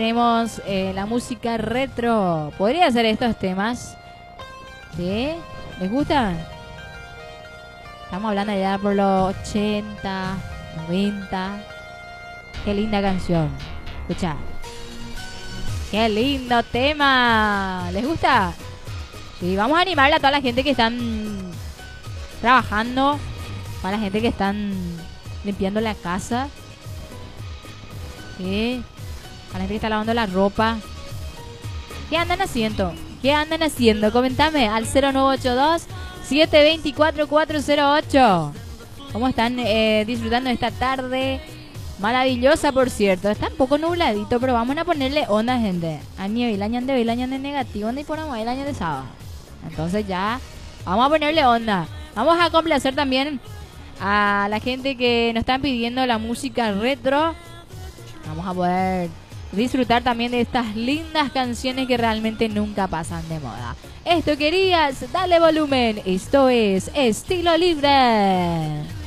Tenemos la música retro. ¿Podría ser estos temas? ¿Sí? ¿Les gusta? Estamos hablando ya por los 80, 90. Qué linda canción. Escucha. Qué lindo tema. ¿Les gusta? Sí, vamos a animarle a toda la gente que están trabajando, a la gente que están limpiando la casa. Sí. A la gente que está lavando la ropa. ¿Qué andan haciendo? ¿Qué andan haciendo? Comentame al 0982-724-408. ¿Cómo están disfrutando de esta tarde? Maravillosa, por cierto. Está un poco nubladito, pero vamos a ponerle onda, gente. Año y el año de negativo, y ponemos el año de sábado. Entonces ya vamos a ponerle onda. Vamos a complacer también a la gente que nos están pidiendo la música retro. Vamos a poder disfrutar también de estas lindas canciones que realmente nunca pasan de moda. Esto querías, dale volumen. Esto es Estilo Libre.